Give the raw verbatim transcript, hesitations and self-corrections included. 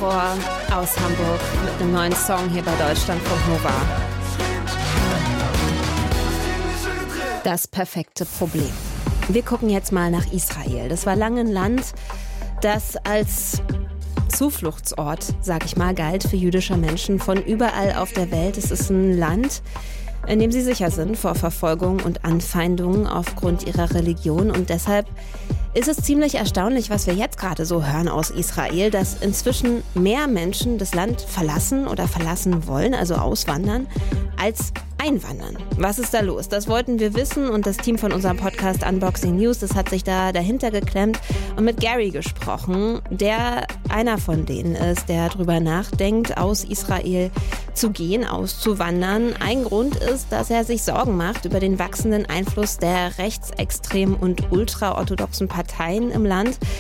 Terror aus Hamburg mit einem neuen Song hier bei Deutschlandfunk Nova. Das perfekte Problem. Wir gucken jetzt mal nach Israel. Das war lange ein Land, das als Zufluchtsort, sag ich mal, galt für jüdische Menschen von überall auf der Welt. Es ist ein Land, in dem sie sicher sind vor Verfolgung und Anfeindungen aufgrund ihrer Religion. Und deshalb ist es ziemlich erstaunlich, was wir jetzt gerade so hören aus Israel, dass inzwischen mehr Menschen das Land verlassen oder verlassen wollen, also auswandern, als einwandern. Was ist da los? Das wollten wir wissen und das Team von unserem Podcast Unboxing News, das hat sich da dahinter geklemmt und mit Gary gesprochen, der einer von denen ist, der darüber nachdenkt, aus Israel zu gehen, auszuwandern. Ein Grund ist, dass er sich Sorgen macht über den wachsenden Einfluss der rechtsextremen und ultraorthodoxen Parteien im Land.